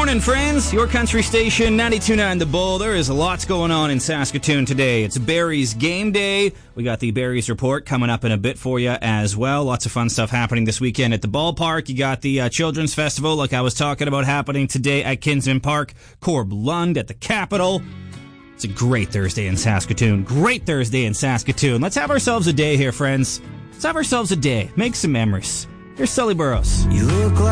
morning, friends. Your country station, 92.9 The Bull. There is lots going on in Saskatoon today. It's Barrie's game day. We got the Barrie's report coming up in a bit for you as well. Lots of fun stuff happening this weekend at the ballpark. You got the Children's Festival, like I was talking about, happening today at Kinsman Park. Corb Lund at the Capitol. It's a great Thursday in Saskatoon. Great Thursday in Saskatoon. Let's have ourselves a day here, friends. Let's have ourselves a day. Make some memories. Here's Sully Burrows. You look like